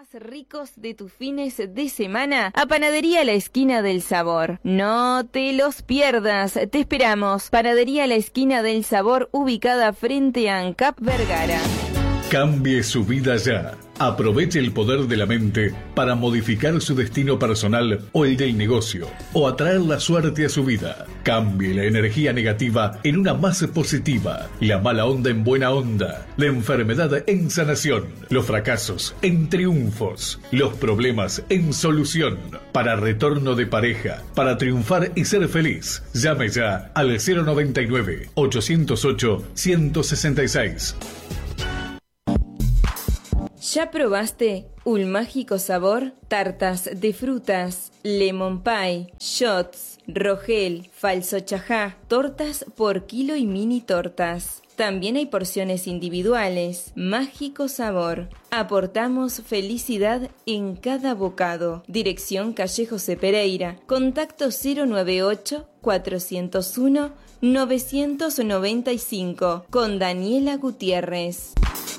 ricos de tus fines de semana a Panadería La Esquina del Sabor. No te los pierdas, te esperamos. Panadería La Esquina del Sabor, ubicada frente a ANCAP Vergara. Cambie su vida ya. Aproveche el poder de la mente para modificar su destino personal o el del negocio, o atraer la suerte a su vida. Cambie la energía negativa en una más positiva, la mala onda en buena onda, la enfermedad en sanación, los fracasos en triunfos, los problemas en solución. Para retorno de pareja, para triunfar y ser feliz, llame ya al 099-808-166. ¿Ya probaste un mágico sabor? Tartas de frutas, lemon pie, shots, rogel, falso chajá, tortas por kilo y mini tortas. También hay porciones individuales. Mágico sabor. Aportamos felicidad en cada bocado. Dirección calle José Pereira. Contacto 098-401-995 con Daniela Gutiérrez.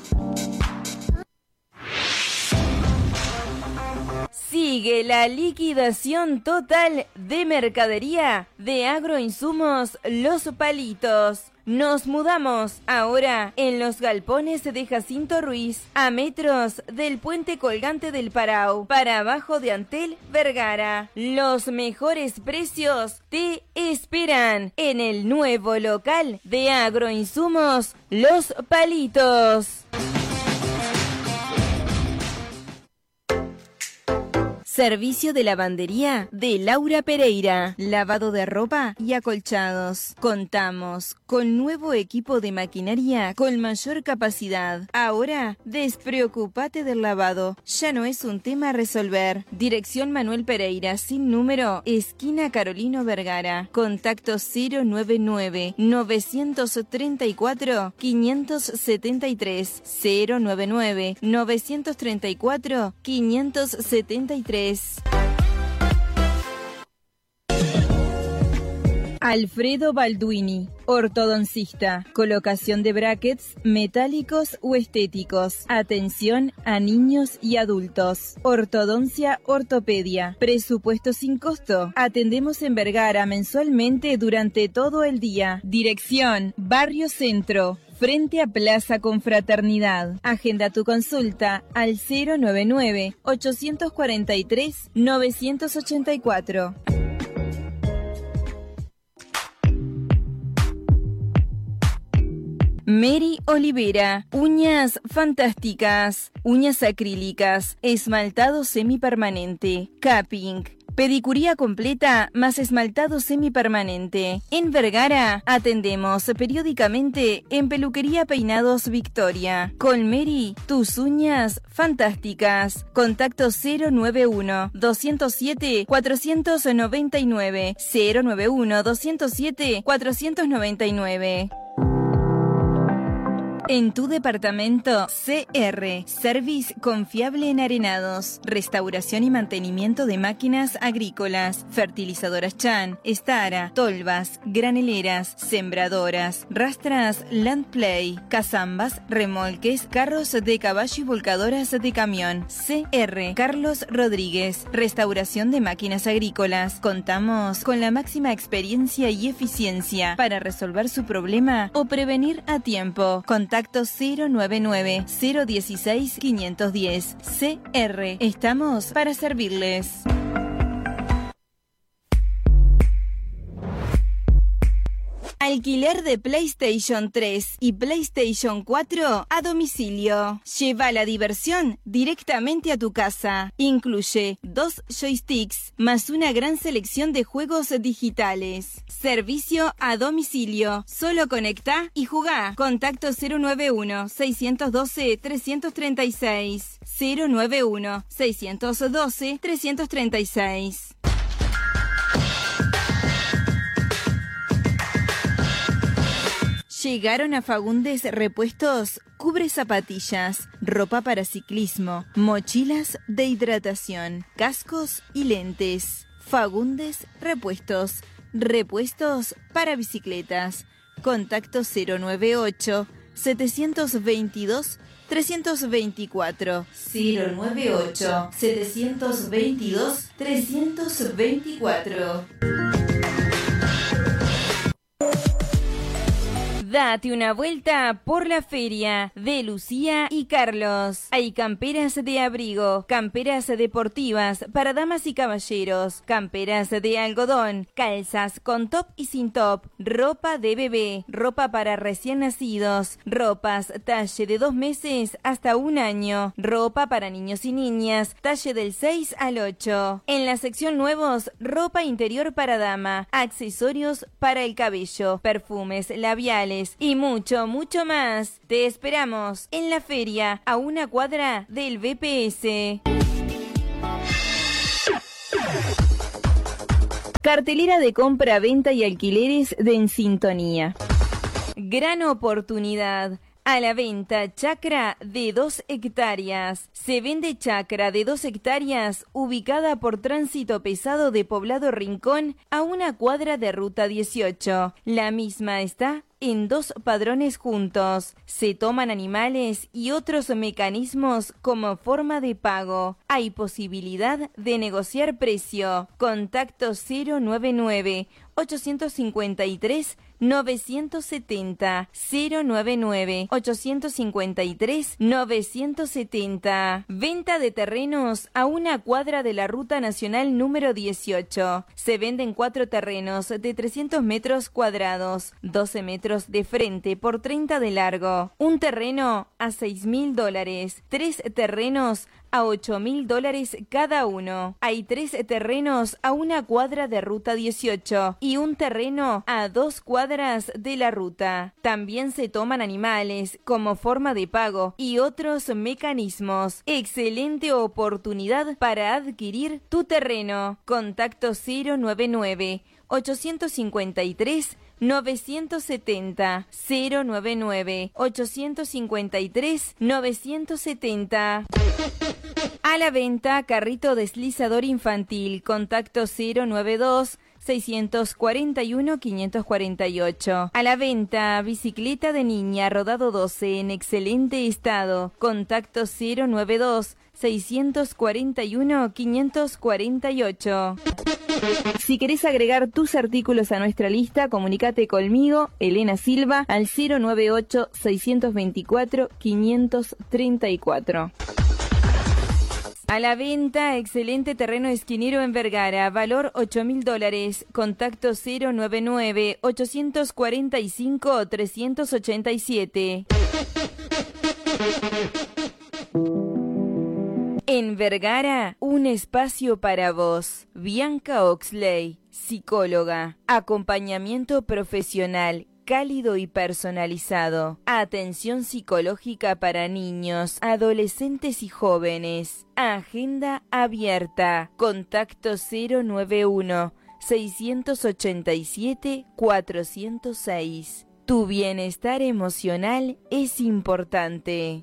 Sigue la liquidación total de mercadería de agroinsumos Los Palitos. Nos mudamos ahora en los galpones de Jacinto Ruiz, a metros del puente colgante del Parao, para abajo de Antel Vergara. Los mejores precios te esperan en el nuevo local de agroinsumos Los Palitos. Servicio de lavandería de Laura Pereira. Lavado de ropa y acolchados. Contamos con nuevo equipo de maquinaria con mayor capacidad. Ahora, despreocúpate del lavado. Ya no es un tema a resolver. Dirección Manuel Pereira, sin número, esquina Carolino Vergara. Contacto 099-934-573. 099-934-573. Alfredo Balduini, ortodoncista, colocación de brackets metálicos o estéticos, atención a niños y adultos, ortodoncia, ortopedia, presupuesto sin costo, atendemos en Vergara mensualmente durante todo el día, dirección, Barrio Centro, frente a Plaza Confraternidad. Agenda tu consulta al 099-843-984. Mary Olivera, uñas fantásticas, uñas acrílicas, esmaltado semipermanente, capping, pedicuría completa más esmaltado semipermanente. En Vergara atendemos periódicamente en Peluquería Peinados Victoria. Con Mary, tus uñas fantásticas. Contacto 091-207-499. 091-207-499. En tu departamento, CR, Service Confiable en Arenados, restauración y mantenimiento de máquinas agrícolas, fertilizadoras Chan, Stara, tolvas, graneleras, sembradoras, rastras Landplay, cazambas, remolques, carros de caballo y volcadoras de camión. CR, Carlos Rodríguez, restauración de máquinas agrícolas. Contamos con la máxima experiencia y eficiencia para resolver su problema o prevenir a tiempo. Contacto 099-016-510. CR. Estamos para servirles. Alquiler de PlayStation 3 y PlayStation 4 a domicilio. Lleva la diversión directamente a tu casa. Incluye 2 joysticks más una gran selección de juegos digitales. Servicio a domicilio. Solo conecta y jugá. Contacto 091-612-336. 091-612-336. Llegaron a Fagundes Repuestos, cubre zapatillas, ropa para ciclismo, mochilas de hidratación, cascos y lentes. Fagundes Repuestos, repuestos para bicicletas. Contacto 098 098-722-324. 098-722-324. Date una vuelta por la feria de Lucía y Carlos. Hay camperas de abrigo, camperas deportivas para damas y caballeros, camperas de algodón, calzas con top y sin top, ropa de bebé, ropa para recién nacidos, ropas talle de 2 meses hasta 1 año, ropa para niños y niñas, talle del 6 al 8. En la sección nuevos, ropa interior para dama, accesorios para el cabello, perfumes, labiales y mucho, mucho más. Te esperamos en la feria, a 1 cuadra del BPS. Cartelera de compra, venta y alquileres de En Sintonía. Gran oportunidad. A la venta, chacra de 2 hectáreas. Se vende chacra de 2 hectáreas ubicada por tránsito pesado de Poblado Rincón a 1 cuadra de Ruta 18. La misma está en 2 padrones juntos. Se toman animales y otros mecanismos como forma de pago. Hay posibilidad de negociar precio. Contacto 099-853-970. 099-853-970. Venta de terrenos a 1 cuadra de la Ruta Nacional número 18. Se venden 4 terrenos de 300 metros cuadrados, 12 metros de frente por 30 de largo. Un terreno a $6.000. 3 terrenos a $8.000 cada uno. Hay 3 terrenos a 1 cuadra de Ruta 18 y un terreno a 2 cuadras de la ruta. También se toman animales como forma de pago y otros mecanismos. Excelente oportunidad para adquirir tu terreno. Contacto 099-853-970. 099-853-970. A la venta, carrito deslizador infantil. Contacto 092-641-548. A la venta, bicicleta de niña rodado 12 en excelente estado. Contacto 092-641-548. Si querés agregar tus artículos a nuestra lista, comunícate conmigo, Elena Silva, al 098-624-534. A la venta, excelente terreno esquinero en Vergara, valor $8.000. Contacto 099-845-387. En Vergara, un espacio para vos. Bianca Oxley, psicóloga. Acompañamiento profesional, cálido y personalizado. Atención psicológica para niños, adolescentes y jóvenes. Agenda abierta. Contacto 091-687-406. Tu bienestar emocional es importante.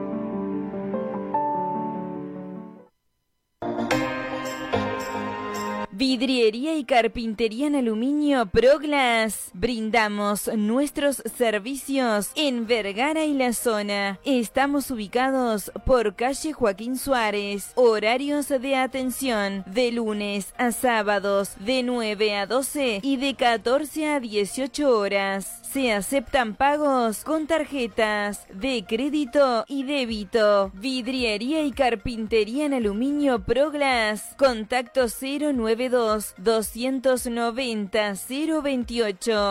Vidriería y carpintería en aluminio Proglass. Brindamos nuestros servicios en Vergara y la zona. Estamos ubicados por calle Joaquín Suárez. Horarios de atención de lunes a sábados de 9 a 12 y de 14 a 18 horas. Se aceptan pagos con tarjetas de crédito y débito. Vidriería y carpintería en aluminio Proglass. Contacto 092-290-028.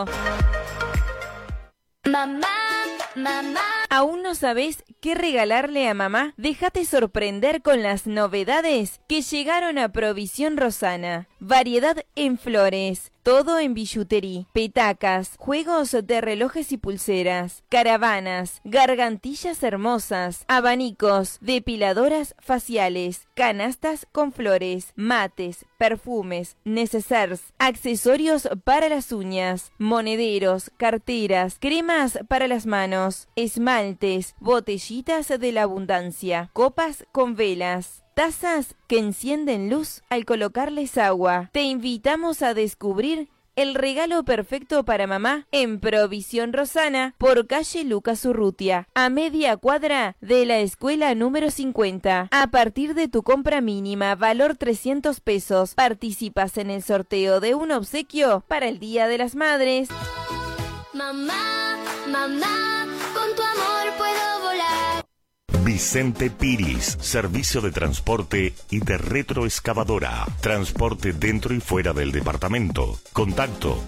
Mamá. ¿Aún no sabés qué regalarle a mamá? Déjate sorprender con las novedades que llegaron a Provisión Rosana. Variedad en flores, todo en billutería, petacas, juegos de relojes y pulseras, caravanas, gargantillas hermosas, abanicos, depiladoras faciales, canastas con flores, mates, perfumes, necessaires, accesorios para las uñas, monederos, carteras, cremas para las manos, esmaltes, botellitas de la abundancia, copas con velas, tazas que encienden luz al colocarles agua. Te invitamos a descubrir el regalo perfecto para mamá en Provisión Rosana por calle Lucas Urrutia, a media cuadra de la escuela número 50. A partir de tu compra mínima, valor 300 pesos, participas en el sorteo de un obsequio para el Día de las Madres. Mamá, mamá, con tu amor puedo volar. Vicente Piris, servicio de transporte y de retroexcavadora. Transporte dentro y fuera del departamento. Contacto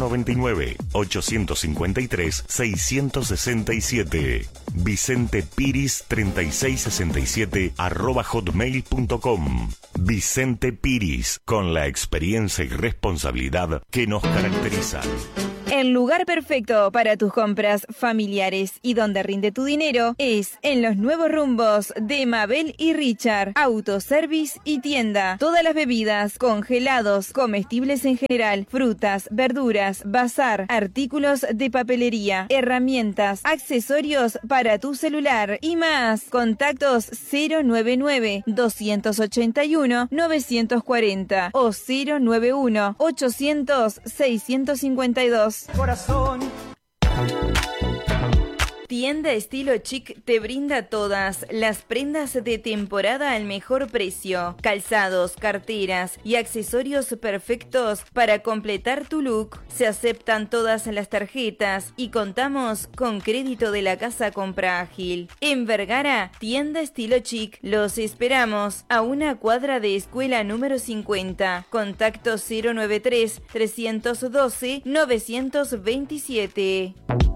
099-853-667. Vicente Piris 3667 @hotmail.com. Vicente Piris, con la experiencia y responsabilidad que nos caracterizan. El lugar perfecto para tus compras familiares y donde rinde tu dinero es en los nuevos rumbos de Mabel y Richard, autoservice y tienda. Todas las bebidas, congelados, comestibles en general, frutas, verduras, bazar, artículos de papelería, herramientas, accesorios para tu celular y más. Contactos 091-281-940 o 091-800-652. Corazón. Tienda Estilo Chic te brinda todas las prendas de temporada al mejor precio. Calzados, carteras y accesorios perfectos para completar tu look. Se aceptan todas las tarjetas y contamos con crédito de la Casa Compra Ágil. En Vergara, Tienda Estilo Chic. Los esperamos a una cuadra de escuela número 50. Contacto 093-312-927.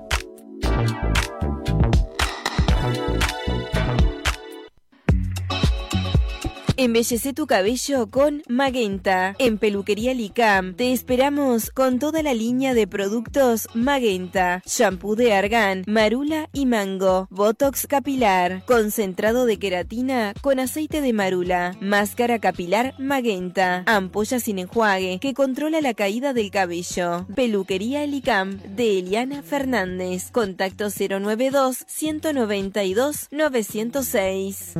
Embellece tu cabello con Magenta. En Peluquería Licam te esperamos con toda la línea de productos Magenta. Shampoo de argán, marula y mango. Botox capilar, concentrado de queratina con aceite de marula. Máscara capilar Magenta. Ampolla sin enjuague que controla la caída del cabello. Peluquería Licam de Eliana Fernández. Contacto 092-192-906.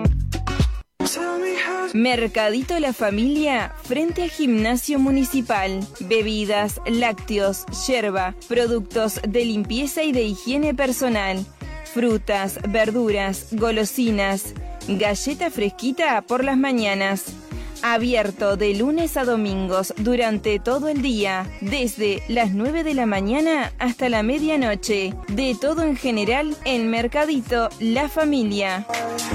Mercadito La Familia frente al Gimnasio Municipal. Bebidas, lácteos, yerba, productos de limpieza y de higiene personal, frutas, verduras, golosinas, galleta fresquita por las mañanas. Abierto de lunes a domingos durante todo el día, desde las 9 de la mañana hasta la medianoche. De todo en general en Mercadito La Familia.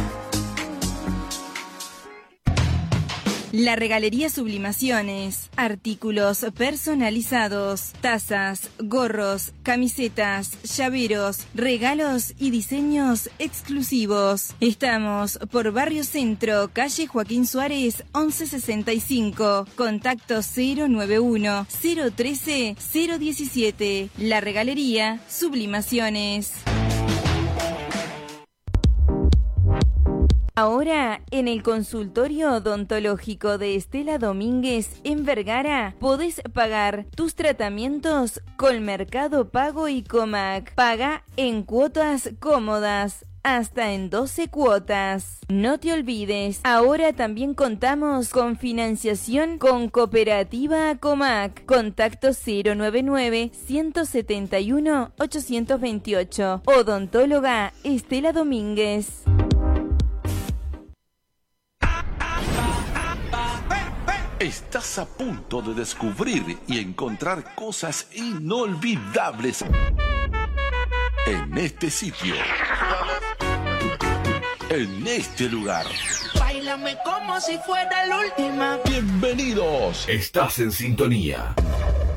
La Regalería Sublimaciones, artículos personalizados, tazas, gorros, camisetas, llaveros, regalos y diseños exclusivos. Estamos por Barrio Centro, calle Joaquín Suárez, 1165, contacto 091-013-017. La Regalería Sublimaciones. Ahora, en el consultorio odontológico de Estela Domínguez en Vergara, podés pagar tus tratamientos con Mercado Pago y Comac. Paga en cuotas cómodas, hasta en 12 cuotas. No te olvides, ahora también contamos con financiación con Cooperativa Comac. Contacto 099-171-828. Odontóloga Estela Domínguez. Estás a punto de descubrir y encontrar cosas inolvidables en este sitio, en este lugar. Báilame como si fuera la última. Bienvenidos. Estás en sintonía